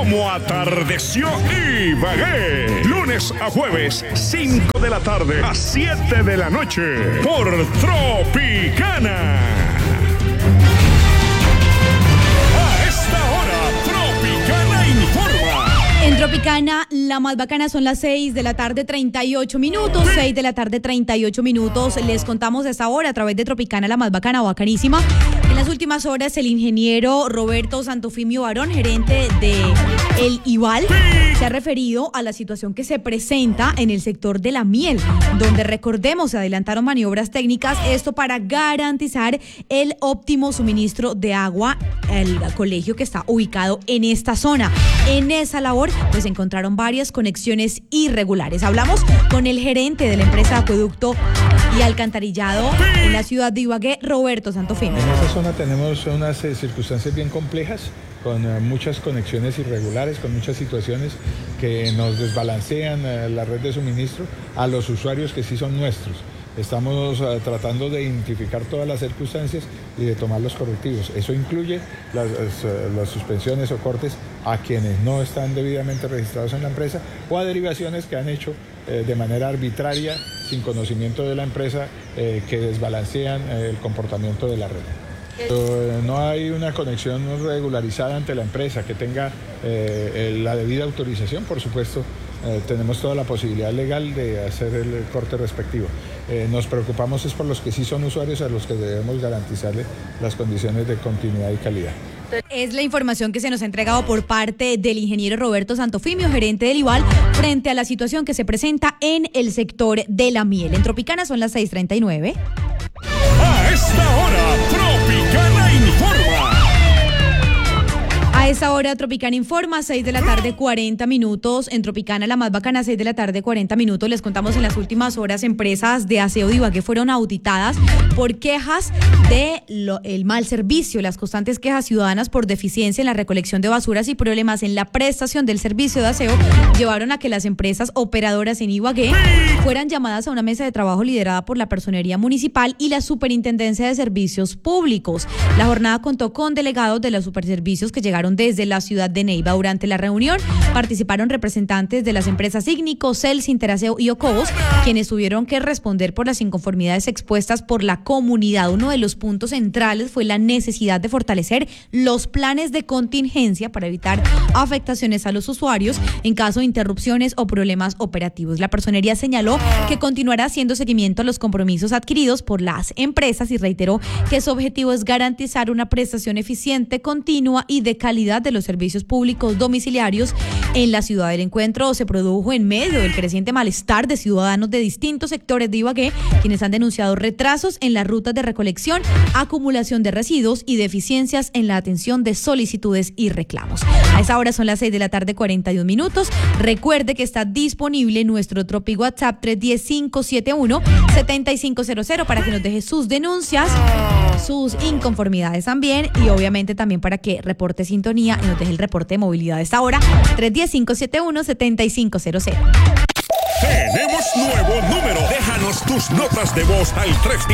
como atardeció Ibagué. Lunes a jueves, 5 de la tarde a 7 de la noche, por Tropicana. A esta hora, Tropicana informa. En Tropicana, la más bacana son las 6 de la tarde, 38 minutos. 6 de la tarde, 38 minutos. Les contamos a esta hora a través de Tropicana, la más bacana o bacanísima. En las últimas horas, el ingeniero Roberto Santofimio Barón, gerente de El Ival, se ha referido a la situación que se presenta en el sector de la miel, donde, recordemos, se adelantaron maniobras técnicas, esto para garantizar el óptimo suministro de agua al colegio que está ubicado en esta zona. En esa labor, pues encontraron varias conexiones irregulares. Hablamos con el gerente de la empresa de acueducto y alcantarillado en la ciudad de Ibagué, Roberto Santofimio. En esta zona tenemos unas circunstancias bien complejas, con muchas conexiones irregulares, con muchas situaciones que nos desbalancean la red de suministro a los usuarios que sí son nuestros. Estamos tratando de identificar todas las circunstancias y de tomar los correctivos. Eso incluye las suspensiones o cortes a quienes no están debidamente registrados en la empresa o a derivaciones que han hecho de manera arbitraria, sin conocimiento de la empresa, que desbalancean el comportamiento de la red. No hay una conexión regularizada ante la empresa que tenga la debida autorización, por supuesto. Tenemos toda la posibilidad legal de hacer el corte respectivo. Nos preocupamos es por los que sí son usuarios, a los que debemos garantizarle las condiciones de continuidad y calidad. Es la información que se nos ha entregado por parte del ingeniero Roberto Santofimio, gerente del Ival, frente a la situación que se presenta en el sector de la miel. En Tropicana son las 6:39. A esta hora, Tropicana informa. A esta hora, Tropicana informa, 6 de la tarde, 40 minutos. En Tropicana, la más bacana, 6 de la tarde, 40 minutos. Les contamos en las últimas horas, empresas de aseo de Ibagué fueron auditadas por quejas del mal servicio, las constantes quejas ciudadanas por deficiencia en la recolección de basuras y problemas en la prestación del servicio de aseo llevaron a que las empresas operadoras en Ibagué fueran llamadas a una mesa de trabajo liderada por la Personería Municipal y la Superintendencia de Servicios Públicos. La jornada contó con delegados de los superservicios que llegaron desde la ciudad de Neiva. Durante la reunión participaron representantes de las empresas Ignico, Cels, Interaseo y Ocobos, quienes tuvieron que responder por las inconformidades expuestas por la comunidad. Uno de los puntos centrales fue la necesidad de fortalecer los planes de contingencia para evitar afectaciones a los usuarios en caso de interrupciones o problemas operativos. La personería señaló que continuará haciendo seguimiento a los compromisos adquiridos por las empresas y reiteró que su objetivo es garantizar una prestación eficiente, continua y de calidad de los servicios públicos domiciliarios en la ciudad. El encuentro se produjo en medio del creciente malestar de ciudadanos de distintos sectores de Ibagué, quienes han denunciado retrasos en las rutas de recolección, acumulación de residuos y deficiencias en la atención de solicitudes y reclamos. A esa hora son las 6 de la tarde, 41 minutos. Recuerde que está disponible nuestro Tropi WhatsApp 310-571-7500 para que nos deje sus denuncias, sus inconformidades también, y obviamente también para que reporte sintonía y nos deje el reporte de movilidad a esta hora, 310-571-7500. Tenemos nuevo número. Déjanos tus notas de voz al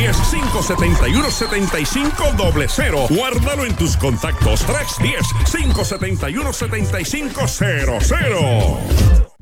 310-571-7500. Guárdalo en tus contactos. 310-571-7500.